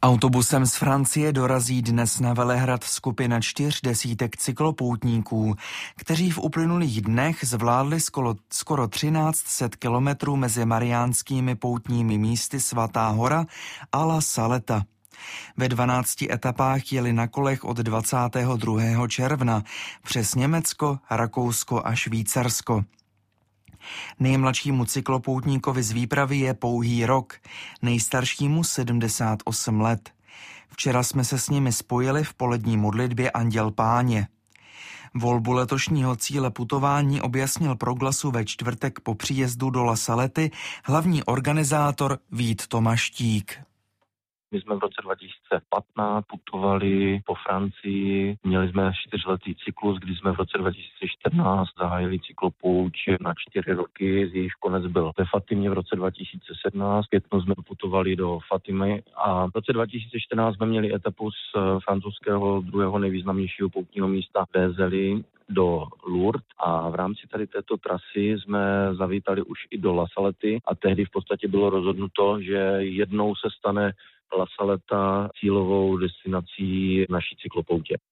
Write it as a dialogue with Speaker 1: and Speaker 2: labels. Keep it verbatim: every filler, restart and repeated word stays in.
Speaker 1: Autobusem z Francie dorazí dnes na Velehrad skupina čtyř desítek cyklopoutníků, kteří v uplynulých dnech zvládli skoro, skoro třináct set kilometrů mezi mariánskými poutními místy Svatá hora a La Saleta. Ve dvanácti etapách jeli na kolech od dvacátého druhého června přes Německo, Rakousko a Švýcarsko. Nejmladšímu cyklopoutníkovi z výpravy je pouhý rok, nejstaršímu sedmdesát osm let. Včera jsme se s nimi spojili v polední modlitbě Anděl Páně. Volbu letošního cíle putování objasnil Proglasu ve čtvrtek po příjezdu do La Salety hlavní organizátor Vít Tomaštík.
Speaker 2: My jsme v roce dva tisíce patnáct putovali po Francii, měli jsme čtyřletý cyklus, kdy jsme v roce dva tisíce čtrnáct zahájili cyklopouť na čtyři roky, z jejíž konec byl ve Fatimě v roce dva tisíce sedmnáct, pětno jsme putovali do Fatimy a v roce dva tisíce čtrnáct jsme měli etapu z francouzského druhého nejvýznamnějšího poutního místa Vézely do Lourdes a v rámci tady této trasy jsme zavítali už i do La Salety a tehdy v podstatě bylo rozhodnuto, že jednou se stane La Saleta cílovou destinací naší cyklopoutě.